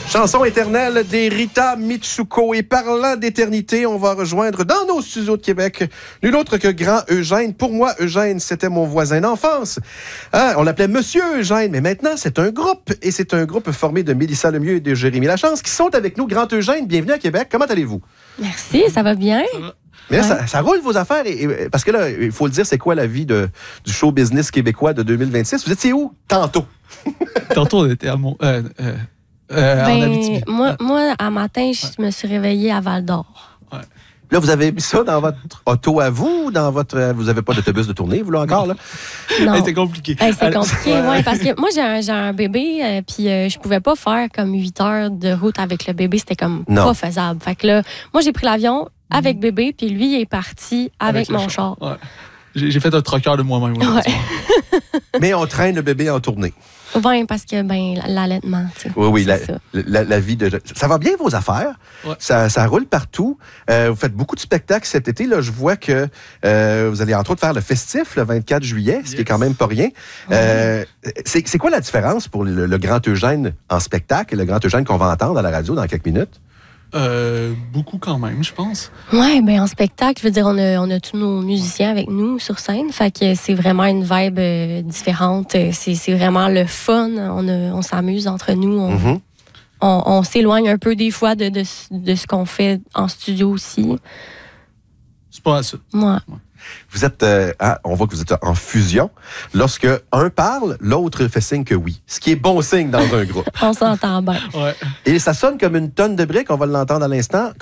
Chanson éternelle des Rita Mitsuko. Et parlant d'éternité, on va rejoindre dans nos studios de Québec nul autre que Grand Eugène. Pour moi, Eugène, c'était mon voisin d'enfance. Hein, on l'appelait Monsieur Eugène, mais maintenant, c'est un groupe. Et c'est un groupe formé de Mélissa Lemieux et de Jérémy Lachance qui sont avec nous. Grand Eugène, bienvenue à Québec. Comment allez-vous? Merci, ça va bien. Mais là, ça roule vos affaires. Parce que là, il faut le dire, c'est quoi la vie du show business québécois de 2026? Vous étiez où tantôt? Tantôt, on était à en Abitibi. Moi, à matin, je me suis réveillée à Val-d'Or. Ouais. Là, vous avez mis ça dans votre auto à vous? Vous n'avez pas d'autobus de tournée, vous, là, encore? Là? Non. Hey, c'est compliqué. C'est compliqué, oui, parce que moi, j'ai un bébé, puis je pouvais pas faire comme 8 heures de route avec le bébé. C'était comme pas faisable. Fait que là, moi, j'ai pris l'avion avec bébé, puis lui, il est parti avec mon char. Ouais. J'ai fait un troqueur de moi-même. Ouais. Mais on traîne le bébé en tournée. Oui, parce que l'allaitement, tu sais. Oui, la vie de... Ça va bien, vos affaires? Ouais. Ça roule partout. Vous faites beaucoup de spectacles cet été. Là, je vois que vous allez entre autres faire le Festif le 24 juillet, ce qui est quand même pas rien. C'est quoi la différence pour le Grand Eugène en spectacle et le Grand Eugène qu'on va entendre à la radio dans quelques minutes? Beaucoup quand même, je pense. Oui, bien en spectacle, je veux dire, on a tous nos musiciens avec nous sur scène. Fait que c'est vraiment une vibe différente. C'est vraiment le fun. On s'amuse entre nous. On s'éloigne un peu des fois de ce qu'on fait en studio aussi. C'est pas ça. Ouais. Vous êtes, on voit que vous êtes en fusion. Lorsque un parle, l'autre fait signe que oui. Ce qui est bon signe dans un groupe. On s'entend bien. Ouais. Et ça sonne comme une tonne de briques. On va l'entendre à l'instant.